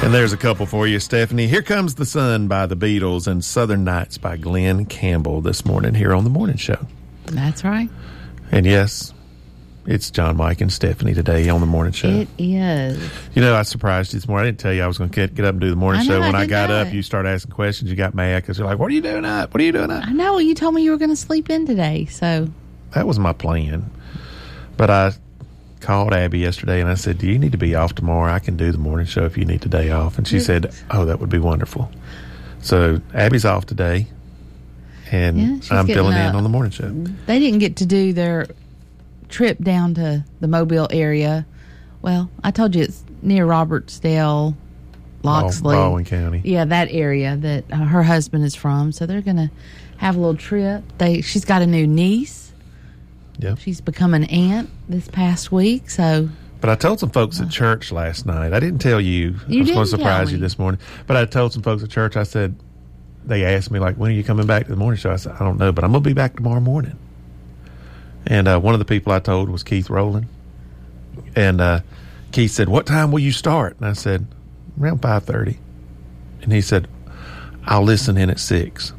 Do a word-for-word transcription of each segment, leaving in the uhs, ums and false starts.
And there's a couple for you, Stephanie. Here Comes the Sun by the Beatles and Southern Nights by Glenn Campbell this morning here on The Morning Show. That's right. And yes, it's John, Mike, and Stephanie today on The Morning Show. It is. You know, I surprised you this morning. I didn't tell you I was going to get, get up and do The Morning I know, Show. When I I got know up, it. you started asking questions. You got mad because you're like, what are you doing up? What are you doing up? I know. You told me you were going to sleep in today, so. That was my plan. But I called Abby yesterday and I said, do you need to be off tomorrow? I can do the morning show if you need the day off. And she Yeah. said, oh, that would be wonderful. So Abby's off today and Yeah, she's I'm getting filling in a- on the morning show. They didn't get to do their trip down to the Mobile area. Well, I told you it's near Robertsdale, Loxley. Baldwin County. Yeah, that area that uh, her husband is from. So they're going to have a little trip. They She's got a new niece. Yep. She's become an aunt this past week, so. But I told some folks at church last night. I didn't tell you. You I was going didn't to tell surprise you me. this morning. But I told some folks at church, I said, they asked me, like, when are you coming back to the morning show? I said, I don't know, but I'm going to be back tomorrow morning. And uh, one of the people I told was Keith Rowland. And uh, Keith said, what time will you start? And I said, around five thirty. And he said, I'll listen in at six.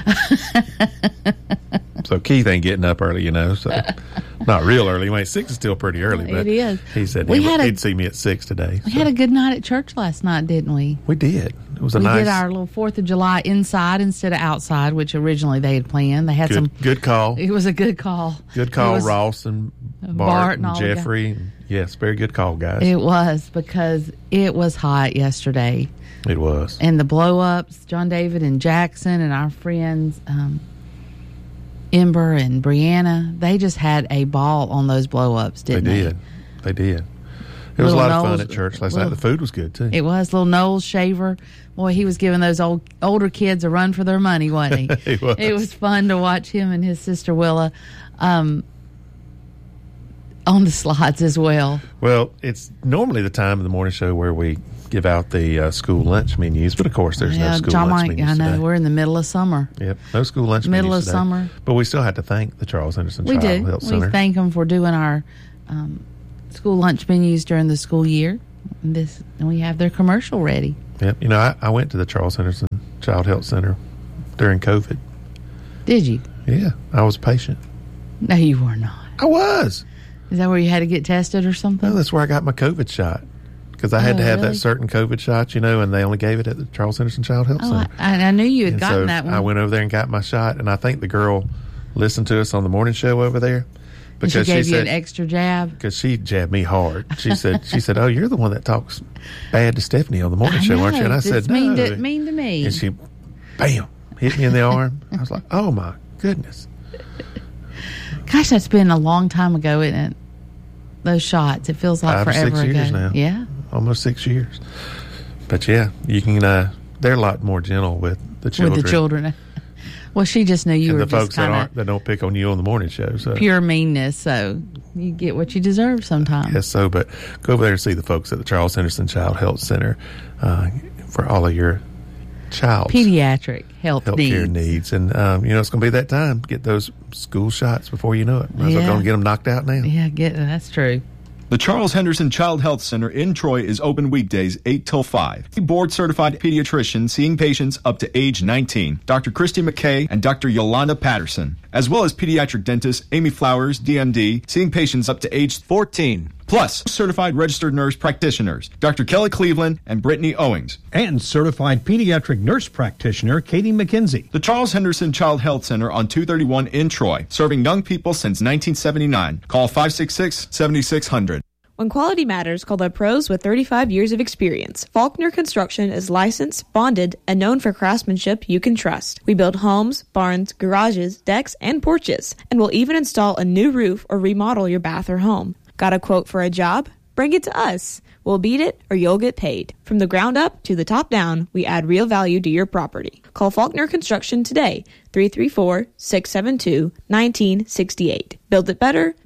So Keith ain't getting up early, you know, so not real early. I mean, six is still pretty early, but It is. he said We he, had a- he'd see me at six today. We so. had a good night at church last night, didn't we? We did. It was a We nice, did our little Fourth of July inside instead of outside, which originally they had planned. They had good, some. good call. It was a good call. Good It call, was- Ross and Bart, Bart and and all the Jeffrey. And yes, very good call, guys. It was because it was hot yesterday, It was. and the blow ups, John David and Jackson and our friends um, Ember and Brianna, they just had a ball on those blow ups, They didn't they? did. They did. It was a Little lot of Knowles- fun at church last little- night. The food was good too. It was. Little Noel Shaver. Boy, he was giving those old older kids a run for their money, wasn't he? He was. It was fun to watch him and his sister Willa um, on the slides as well. Well, it's normally the time of the morning show where we give out the uh, school lunch menus, but of course there's yeah, no school John lunch Mike, menus I know. today. We're in the middle of summer. Yep, no school lunch Middle menus of today. summer. But we still have to thank the Charles Henderson We Child do. Health We Center. thank them for doing our um, school lunch menus during the school year. And this, and we have their commercial ready. Yep, you know, I, I went to the Charles Henderson Child Health Center during COVID. Did you? Yeah, I was a patient. No, you were not. I was. Is that where you had to get tested or something? No, that's where I got my COVID shot. Because I had Oh, to have really? that certain COVID shot, you know, and they only gave it at the Charles Henderson Child Health Oh, Center. I, I knew you had And gotten so that one. I went over there and got my shot, and I think the girl listened to us on the morning show over there and she because gave she you said an extra jab. because she jabbed me hard. She said she said, "Oh, you're the one that talks bad to Stephanie on the morning I show, know, aren't you?" And I it's said, mean "No." to, mean to me. And she, bam, hit me in the arm. I was like, "Oh my goodness!" Gosh, that's been a long time ago, isn't it? Those shots. It feels like Five or forever six ago. years now. Yeah. Almost six years. But yeah, you can. Uh, they're a lot more gentle with the children. With the children. Well, she just knew you and were the just folks that kind aren't of that don't pick on you on the morning show. So pure meanness, so you get what you deserve sometimes. yes, so but go over there and see the folks at the Charles Henderson Child Health Center uh, for all of your child Pediatric health health needs. care needs, and um, you know it's going to be that time. Get those school shots before you know it. Might as well Yeah. go and get them knocked out now. Yeah, get that's true. The Charles Henderson Child Health Center in Troy is open weekdays eight till five. A board-certified pediatrician seeing patients up to age nineteen, Doctor Christy McKay and Doctor Yolanda Patterson, as well as pediatric dentist Amy Flowers, D M D, seeing patients up to age fourteen. Plus, certified registered nurse practitioners, Doctor Kelly Cleveland and Brittany Owings. And certified pediatric nurse practitioner Katie McKenzie. The Charles Henderson Child Health Center on two thirty-one in Troy, serving young people since nineteen seventy-nine. Call five six six, seven six zero zero. When quality matters, call the pros with thirty-five years of experience. Faulkner Construction is licensed, bonded, and known for craftsmanship you can trust. We build homes, barns, garages, decks, and porches, and we'll even install a new roof or remodel your bath or home. Got a quote for a job? Bring it to us. We'll beat it or you'll get paid. From the ground up to the top down, we add real value to your property. Call Faulkner Construction today, three three four, six seven two, one nine six eight. Build it better,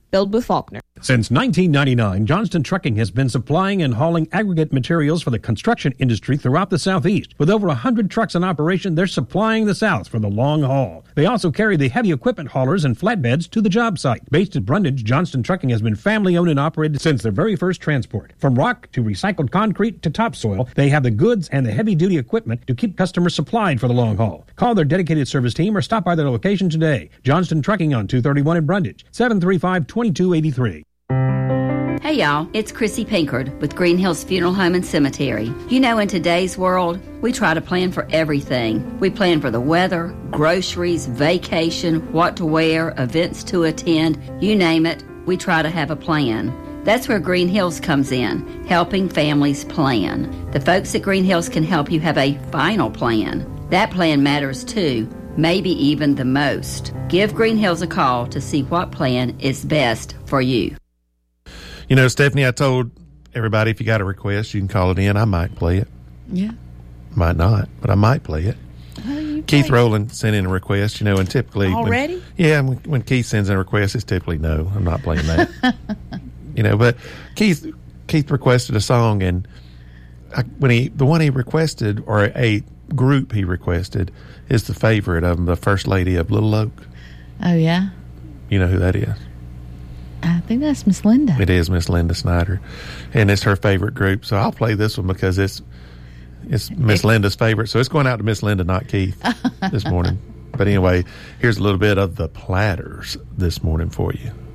Build with Faulkner. Since nineteen ninety-nine, Johnston Trucking has been supplying and hauling aggregate materials for the construction industry throughout the Southeast. With over one hundred trucks in operation, they're supplying the South for the long haul. They also carry the heavy equipment haulers and flatbeds to the job site. Based at Brundage, Johnston Trucking has been family-owned and operated since their very first transport. From rock to recycled concrete to topsoil, they have the goods and the heavy-duty equipment to keep customers supplied for the long haul. Call their dedicated service team or stop by their location today. Johnston Trucking on two thirty-one in Brundage, seven three five, two two eight three. Hey y'all, it's Chrissy Pinkard with Green Hills Funeral Home and Cemetery. You know, in today's world, we try to plan for everything. We plan for the weather, groceries, vacation, what to wear, events to attend, you name it, we try to have a plan. That's where Green Hills comes in, helping families plan. The folks at Green Hills can help you have a final plan. That plan matters too, maybe even the most. Give Green Hills a call to see what plan is best for you. You know, Stephanie, I told everybody if you got a request, you can call it in. I might play it. Yeah. Might not, but I might play it. Well, you Keith play. Rowland sent in a request, you know, and typically... Already? When, yeah, when, when Keith sends in a request, it's typically no, I'm not playing that. You know, but Keith Keith requested a song, and I, when he the one he requested, or a, a group he requested, is the favorite of him, the First Lady of Little Oak. Oh, yeah? You know who that is? I think that's Miss Linda. It is Miss Linda Snyder, and it's her favorite group. So I'll play this one because it's it's Miss Linda's favorite. So it's going out to Miss Linda, not Keith, this morning. But anyway, here's a little bit of the Platters this morning for you.